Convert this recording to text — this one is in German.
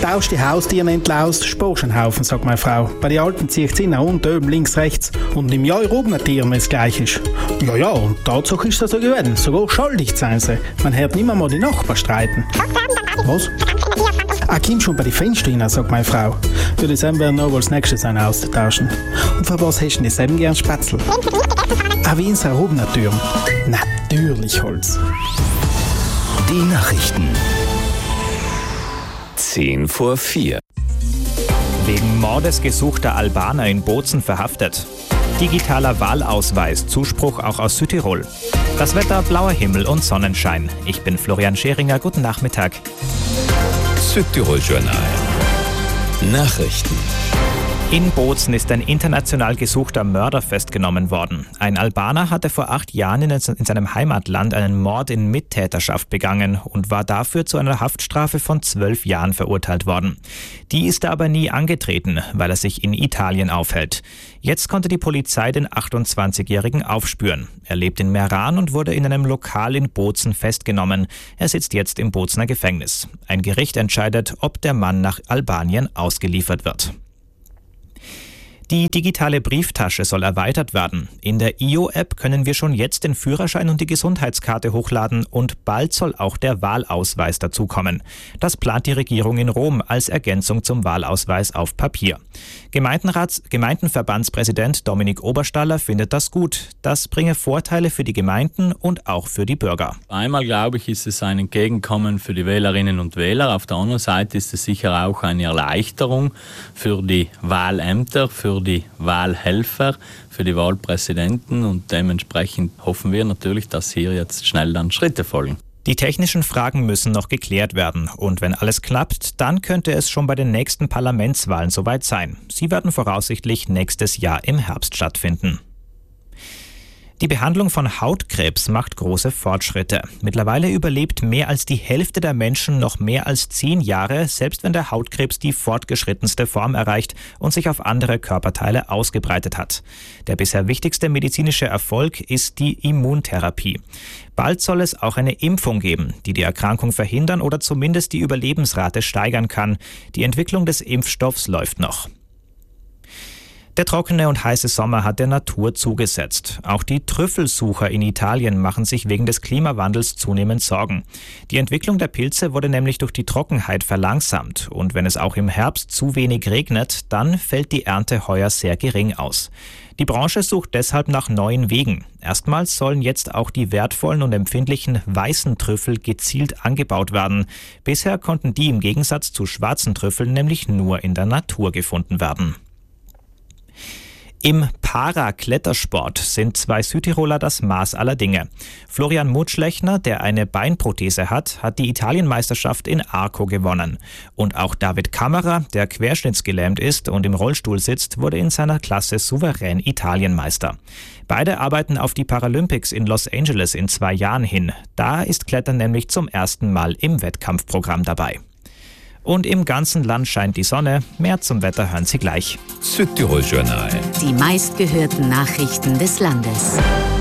Tausch die Haustiere endlich aus, sparst einen Haufen, sagt meine Frau. Bei den Alten zieht es in und oben, links, rechts. Und im Jahr oben Tieren, wenn es gleich ist. Ja, und Tatsache ist das so gewesen. Sogar schuldig sein sie. Man hört nicht mal die Nachbarn streiten. Was? Komm schon bei den Fenstern rein, sagt meine Frau. Für die Sam werden noch als nächstes einen auszutauschen. Und für was hast du denn Sam gern Spätzle? Wie in seiner Rubner-Tür. Natürlich Holz. Die Nachrichten. 3:50. Wegen Mordes gesuchter Albaner in Bozen verhaftet. Digitaler Wahlausweis, Zuspruch auch aus Südtirol. Das Wetter, blauer Himmel und Sonnenschein. Ich bin Florian Scheringer, guten Nachmittag. Südtirol Journal. Nachrichten. In Bozen ist ein international gesuchter Mörder festgenommen worden. Ein Albaner hatte vor 8 Jahren in seinem Heimatland einen Mord in Mittäterschaft begangen und war dafür zu einer Haftstrafe von 12 Jahren verurteilt worden. Die ist er aber nie angetreten, weil er sich in Italien aufhält. Jetzt konnte die Polizei den 28-Jährigen aufspüren. Er lebt in Meran und wurde in einem Lokal in Bozen festgenommen. Er sitzt jetzt im Bozener Gefängnis. Ein Gericht entscheidet, ob der Mann nach Albanien ausgeliefert wird. Die digitale Brieftasche soll erweitert werden. In der IO-App können wir schon jetzt den Führerschein und die Gesundheitskarte hochladen und bald soll auch der Wahlausweis dazukommen. Das plant die Regierung in Rom als Ergänzung zum Wahlausweis auf Papier. Gemeindenverbandspräsident Dominik Oberstaller findet das gut. Das bringe Vorteile für die Gemeinden und auch für die Bürger. Einmal, glaube ich, ist es ein Entgegenkommen für die Wählerinnen und Wähler. Auf der anderen Seite ist es sicher auch eine Erleichterung für die Wahlämter, für die Wahlhelfer, für die Wahlpräsidenten und dementsprechend hoffen wir natürlich, dass hier jetzt schnell dann Schritte folgen. Die technischen Fragen müssen noch geklärt werden und wenn alles klappt, dann könnte es schon bei den nächsten Parlamentswahlen soweit sein. Sie werden voraussichtlich nächstes Jahr im Herbst stattfinden. Die Behandlung von Hautkrebs macht große Fortschritte. Mittlerweile überlebt mehr als die Hälfte der Menschen noch mehr als 10 Jahre, selbst wenn der Hautkrebs die fortgeschrittenste Form erreicht und sich auf andere Körperteile ausgebreitet hat. Der bisher wichtigste medizinische Erfolg ist die Immuntherapie. Bald soll es auch eine Impfung geben, die die Erkrankung verhindern oder zumindest die Überlebensrate steigern kann. Die Entwicklung des Impfstoffs läuft noch. Der trockene und heiße Sommer hat der Natur zugesetzt. Auch die Trüffelsucher in Italien machen sich wegen des Klimawandels zunehmend Sorgen. Die Entwicklung der Pilze wurde nämlich durch die Trockenheit verlangsamt. Und wenn es auch im Herbst zu wenig regnet, dann fällt die Ernte heuer sehr gering aus. Die Branche sucht deshalb nach neuen Wegen. Erstmals sollen jetzt auch die wertvollen und empfindlichen weißen Trüffel gezielt angebaut werden. Bisher konnten die im Gegensatz zu schwarzen Trüffeln nämlich nur in der Natur gefunden werden. Im Para-Klettersport sind 2 Südtiroler das Maß aller Dinge. Florian Mutschlechner, der eine Beinprothese hat, hat die Italienmeisterschaft in Arco gewonnen. Und auch David Kammerer, der querschnittsgelähmt ist und im Rollstuhl sitzt, wurde in seiner Klasse souverän Italienmeister. Beide arbeiten auf die Paralympics in Los Angeles in 2 Jahren hin. Da ist Klettern nämlich zum ersten Mal im Wettkampfprogramm dabei. Und im ganzen Land scheint die Sonne. Mehr zum Wetter hören Sie gleich. Südtirol Journal. Die meistgehörten Nachrichten des Landes.